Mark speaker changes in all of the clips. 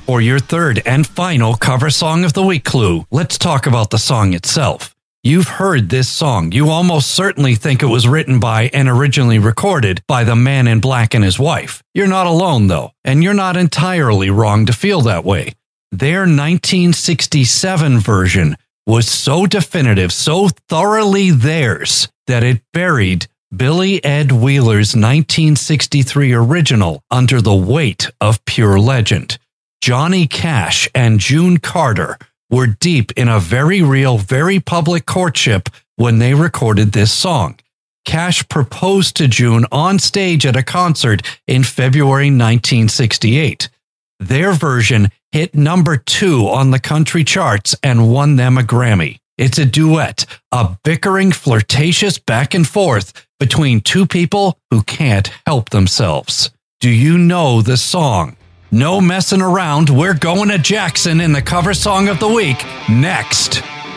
Speaker 1: For your third and final cover song of the week clue, let's talk about the song itself. You've heard this song. You almost certainly think it was written by and originally recorded by the Man in Black and his wife. You're not alone, though, and you're not entirely wrong to feel that way. Their 1967 version was so definitive, so thoroughly theirs, that it buried Billy Ed Wheeler's 1963 original under the weight of pure legend. Johnny Cash and June Carter were deep in a very real, very public courtship when they recorded this song. Cash proposed to June on stage at a concert in February 1968. Their version hit number 2 on the country charts and won them a Grammy. It's a duet, a bickering, flirtatious back and forth between two people who can't help themselves. Do you know the song? No messing around, we're going to Jackson in the cover song of the week next.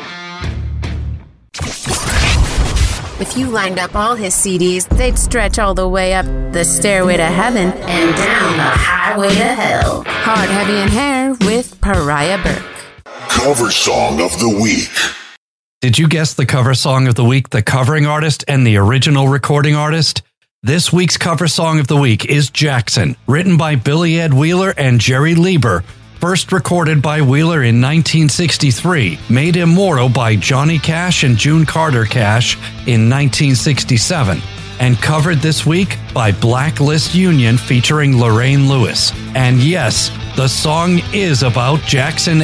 Speaker 2: If you lined up all his CDs, they'd stretch all the way up the stairway to heaven and down the highway to hell. Hard, Heavy, and Hair with Pariah Burke.
Speaker 3: Cover song of the week.
Speaker 1: Did you guess the cover song of the week, the covering artist and the original recording artist? This week's cover song of the week is Jackson, written by Billy Ed Wheeler and Jerry Leiber, first recorded by Wheeler in 1963, made immortal by Johnny Cash and June Carter Cash in 1967, and covered this week by Blacklist Union featuring Lorraine Lewis. And yes, the song is about Jackson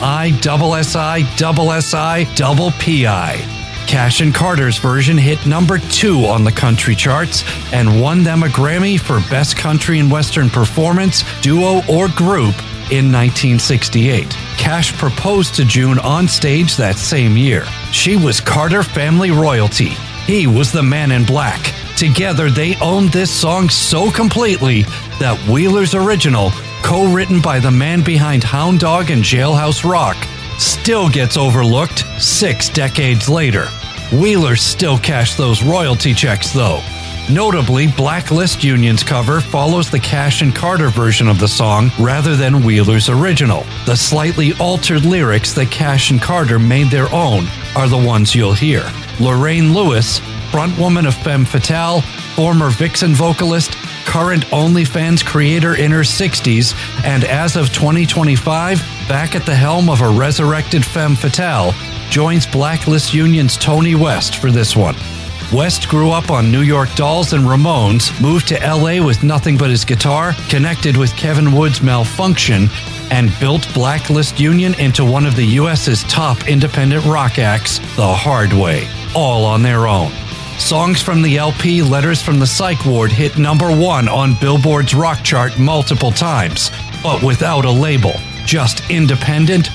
Speaker 1: M-I-S-S-I-S-S-I-P-I. Cash and Carter's version hit number 2 on the country charts and won them a Grammy for Best Country and Western Performance, Duo, or Group in 1968. Cash proposed to June on stage that same year. She was Carter family royalty. He was the Man in Black. Together, they owned this song so completely that Wheeler's original, co-written by the man behind Hound Dog and Jailhouse Rock, still gets overlooked 6 decades later. Wheeler still cashed those royalty checks, though. Notably, Blacklist Union's cover follows the Cash and Carter version of the song rather than Wheeler's original. The slightly altered lyrics that Cash and Carter made their own are the ones you'll hear. Lorraine Lewis, frontwoman of Femme Fatale, former Vixen vocalist, current OnlyFans creator in her 60s, and as of 2025, back at the helm of a resurrected Femme Fatale, joins Blacklist Union's Tony West for this one. West grew up on New York Dolls and Ramones, moved to LA with nothing but his guitar, connected with Kevin Wood's Malfunction, and built Blacklist Union into one of the US's top independent rock acts the hard way, all on their own. Songs from the LP Letters from the Psych Ward hit number 1 on Billboard's rock chart multiple times, but without a label, just independent,